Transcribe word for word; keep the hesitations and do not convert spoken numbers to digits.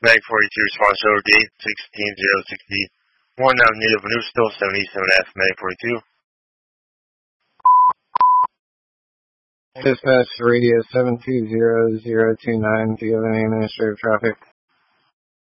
Mag forty-two, response over gate sixteen zero sixty-one, Avenida Venusto, seventy-seven F, Mag forty-two. Dispatch radio seven two zero zero two nine, do you have any administrative traffic?